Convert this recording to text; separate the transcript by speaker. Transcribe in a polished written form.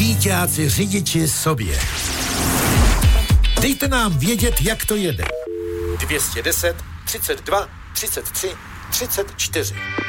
Speaker 1: Víťáci řidiči sobě. Dejte nám vědět, jak to jede. 210 32 33 34.